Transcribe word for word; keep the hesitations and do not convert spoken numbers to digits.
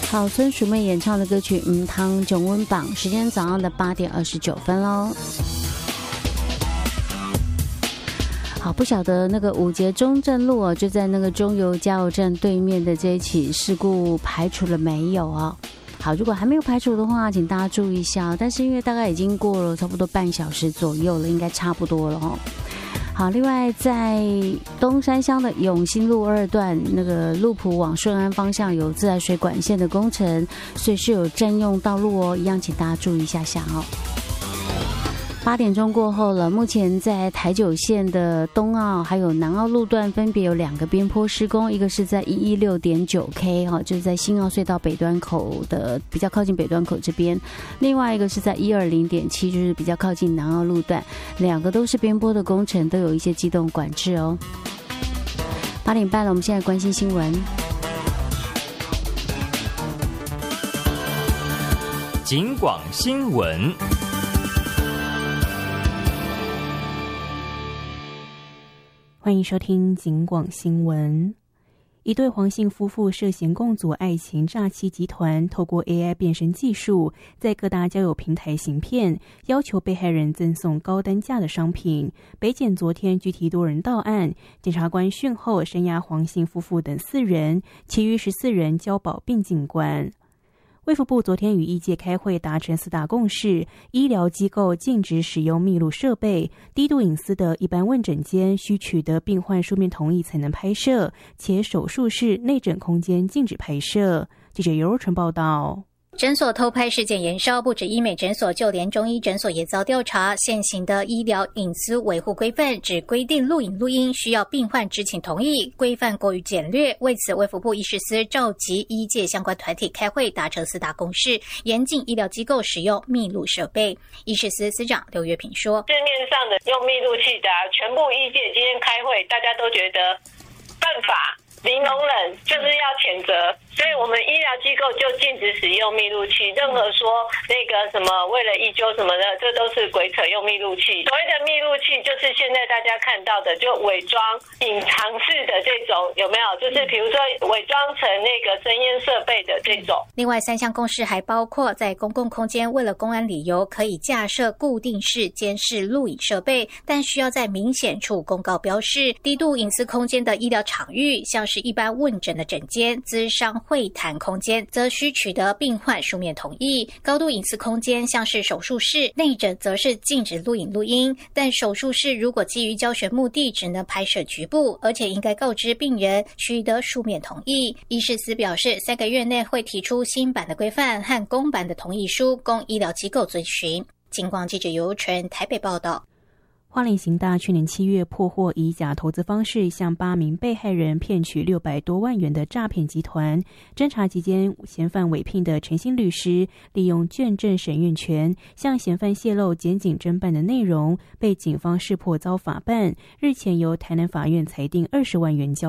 好，孙淑妹演唱的歌曲《嗯汤囧温榜》，时间早上的八点二十九分喽。好，不晓得那个五节中正路哦，就在那个中油加油站对面的这一起事故排除了没有哦？好，如果还没有排除的话，请大家注意一下。但是因为大概已经过了差不多半小时左右了，应该差不多了哦。好，另外在东山乡的永兴路二段那个路埔往顺安方向有自来水管线的工程，所以是有占用道路哦，一样请大家注意一下下哦。八点钟过后了，目前在台九线的东澳还有南澳路段分别有两个边坡施工，一个是在一一六点九 K 哈，就是在新澳隧道北端口的比较靠近北端口这边，另外一个是在一二零点七，就是比较靠近南澳路段，两个都是边坡的工程，都有一些机动管制哦。八点半了，我们现在关心新闻。 警广新闻。 欢迎收听警广新闻。一对黄姓夫妇涉嫌共组爱情诈欺集团，透过 A I 变身技术，在各大交友平台行骗，要求被害人赠送高单价的商品。北检昨天具体多人到案，检察官讯后声押黄姓夫妇等四人，其余十四人交保并进关。卫福部昨天与医界开会，达成四大共识：医疗机构禁止使用密录设备，低度隐私的一般问诊间需取得病患书面同意才能拍摄，且手术室、内诊空间禁止拍摄。记者尤若纯报道。 诊所偷拍事件延烧，不止医美诊所，就连中医诊所也遭调查。现行的医疗隐私维护规范只规定录影录音需要病患知情同意，规范过于简略。为此，卫福部医事司召集医界相关团体开会，达成四大共识，严禁医疗机构使用密录设备。医事司司长刘月平说：“ 市面上的用密录器的、啊，全部医界今天开会，大家都觉得犯法。”零容忍就是要谴责，所以我们医疗机构就禁止使用密录器。任何说那个什么为了医纠什么的，这都是鬼扯用密录器。所谓的密录器，就是现在大家看到的，就伪装、隐藏式的这种，有没有？就是比如说伪装成那个声烟设备的这种。 另外三项共识还包括，在公共空间为了公安理由，可以架设固定式监视录影设备，但需要在明显处公告标示。低度隐私空间的医疗场域，像是一般问诊的诊间、咨商会谈空间，则需取得病患书面同意。高度隐私空间像是手术室、内诊，则是禁止录影录音。但手术室如果基于教学目的，只能拍摄局部，而且应该告知病人取得书面同意。医事司表示，三个月内会提出新版的规范和公版的同意书，供医疗机构遵循。警广记者尤纯台北报道。 花莲刑大去年七月破获以假投资方式向八名被害人骗取六百多万元的诈骗集团。侦查期间，嫌犯委聘的诚信律师利用卷证审阅权向嫌犯泄露检警侦办的内容，被警方识破遭法办。日前由台南法院裁定二十万元交